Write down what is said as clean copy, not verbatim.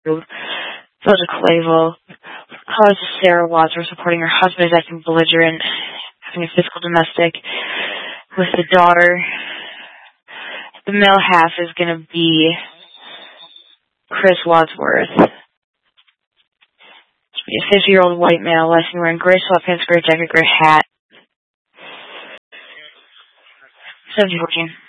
Village of Clayville. Cause of Sarah Wadsworth reporting her husband is acting belligerent, having a physical domestic with the daughter. The male half is going to be Chris Wadsworth. It's be a 50-year-old white male, last seen wearing gray sweatpants, gray jacket, gray hat. 17-14.